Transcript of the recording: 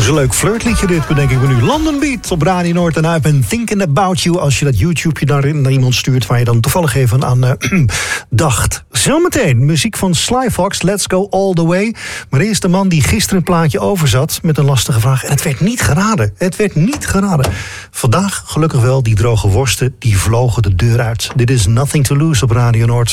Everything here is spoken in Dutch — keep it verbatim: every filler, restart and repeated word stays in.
is een leuk flirtliedje dit, bedenk ik me nu. London Beat op Radio Noord en I've been thinking about you. Als je dat YouTubeje naar, naar iemand stuurt waar je dan toevallig even aan uh, dacht. Zometeen muziek van Sly Fox, Let's Go All The Way. Maar eerst de man die gisteren een plaatje overzat met een lastige vraag. En het werd niet geraden. Het werd niet geraden. Vandaag gelukkig wel, die droge worsten, die vlogen de deur uit. Dit is Nothing to Lose op Radio Noord.